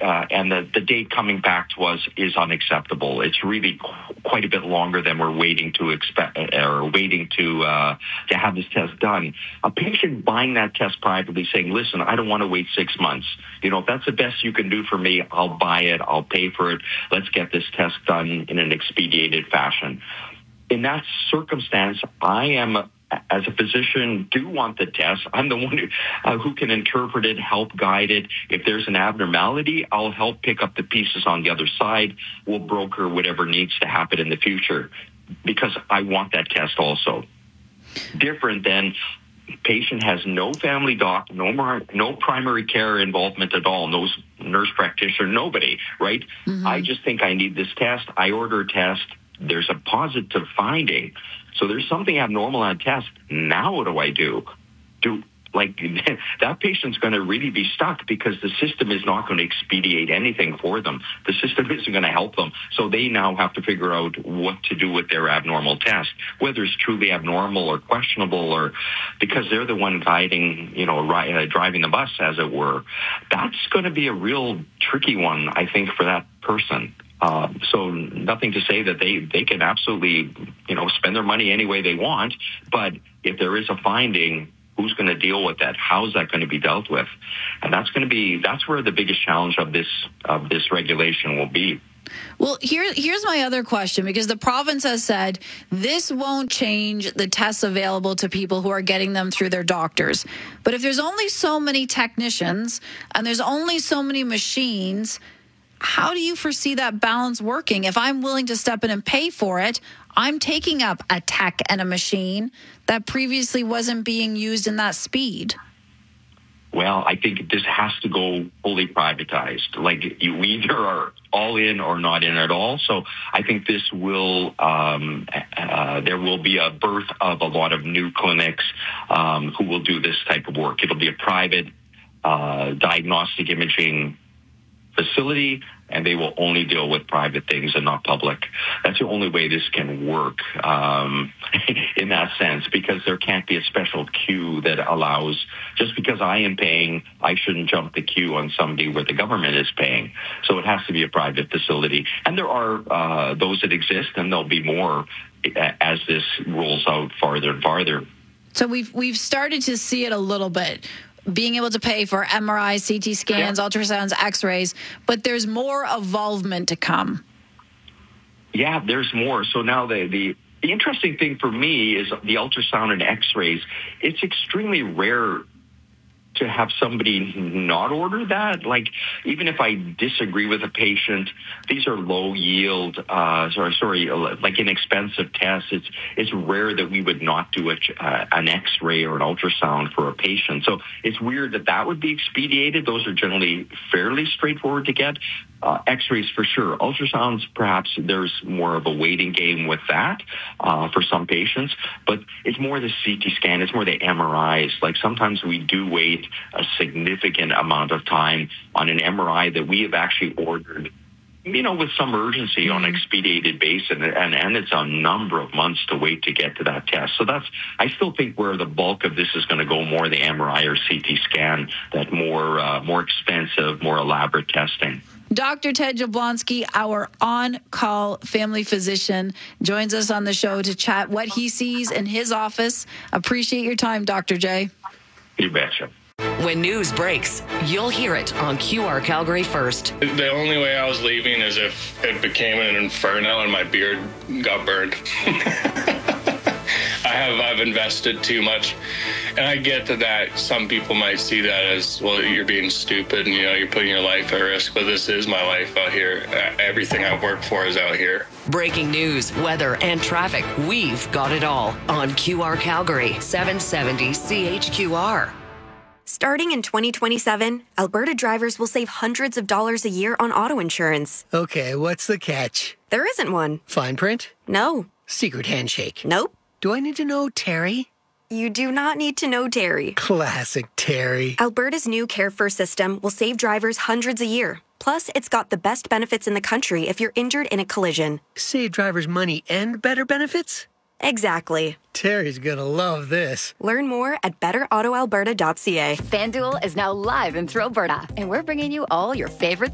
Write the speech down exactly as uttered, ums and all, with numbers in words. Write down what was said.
uh, and the, the date coming back to us is unacceptable. It's really qu- quite a bit longer than we're waiting to expect or waiting to uh, to have this test done. A patient buying that test privately, saying, "Listen, I don't want to wait six months. You know, if that's the best you can do for me, I'll buy it. I'll pay for it. Let's get this test done in an expedited fashion." In that circumstance, I am, as a physician, do want the test. I'm the one who, uh, who can interpret it, help guide it. If there's an abnormality, I'll help pick up the pieces on the other side. We'll broker whatever needs to happen in the future because I want that test also. Different than patient has no family doc, no more, no primary care involvement at all, no nurse practitioner, nobody, right? Mm-hmm. I just think I need this test. I order a test. There's a positive finding. So there's something abnormal on test. Now what do I do? Do like that patient's going to really be stuck because the system is not going to expedite anything for them. The system isn't going to help them. So they now have to figure out what to do with their abnormal test, whether it's truly abnormal or questionable, or because they're the one guiding, you know, ri- uh, driving the bus, as it were. That's going to be a real tricky one, I think, for that person. Uh, so nothing to say that they, they can absolutely, you know, spend their money any way they want. But if there is a finding, who's going to deal with that? How is that going to be dealt with? And that's going to be, that's where the biggest challenge of this, of this regulation will be. Well, here, here's my other question, because the province has said this won't change the tests available to people who are getting them through their doctors. But if there's only so many technicians and there's only so many machines, how do you foresee that balance working? If I'm willing to step in and pay for it, I'm taking up a tech and a machine that previously wasn't being used in that speed. Well, I think this has to go fully privatized. Like, you either are all in or not in at all. So I think this will, um, uh, there will be a birth of a lot of new clinics um, who will do this type of work. It'll be a private uh, diagnostic imaging facility, and they will only deal with private things and not public. That's the only way this can work um, in that sense, because there can't be a special queue that allows, just because I am paying, I shouldn't jump the queue on somebody where the government is paying. So it has to be a private facility. And there are uh, those that exist, and there'll be more as this rolls out farther and farther. So we've we've started to see it a little bit, being able to pay for M R Is, C T scans, yeah. ultrasounds, x-rays, but there's more evolvement to come. Yeah, there's more. So now the, the, the interesting thing for me is the ultrasound and x-rays. It's extremely rare to have somebody not order that. Like, even if I disagree with a patient, these are low yield, uh, sorry, sorry, like inexpensive tests. It's, it's rare that we would not do a, uh, an x-ray or an ultrasound for a patient. So it's weird that that would be expedited. Those are generally fairly straightforward to get. Uh, x-rays for sure. Ultrasounds, perhaps there's more of a waiting game with that uh, for some patients, but it's more the C T scan, it's more the M R Is. Like, sometimes we do wait a significant amount of time on an M R I that we have actually ordered, you know, with some urgency on an expedited basis, and, and, and it's a number of months to wait to get to that test. So that's, I still think where the bulk of this is going to go, more the M R I or C T scan, that more, uh, more expensive, more elaborate testing. Doctor Ted Jablonski, our on-call family physician, joins us on the show to chat what he sees in his office. Appreciate your time, Doctor J. You betcha. When news breaks, you'll hear it on Q R Calgary First. The only way I was leaving is if it became an inferno and my beard got burned. I have I've invested too much, and I get to that. Some people might see that as, well, you're being stupid, and you know, you're putting your life at risk. But this is my life out here. Everything I've worked for is out here. Breaking news, weather, and traffic. We've got it all on Q R Calgary, seven seventy C H Q R. Starting in twenty twenty-seven, Alberta drivers will save hundreds of dollars a year on auto insurance. Okay, what's the catch? There isn't one. Fine print? No. Secret handshake? Nope. Do I need to know Terry? You do not need to know Terry. Classic Terry. Alberta's new Care First system will save drivers hundreds a year. Plus, it's got the best benefits in the country if you're injured in a collision. Save drivers money and better benefits? Exactly. Terry's gonna love this. Learn more at better auto alberta dot c a. FanDuel is now live in Thrill Alberta, and we're bringing you all your favorite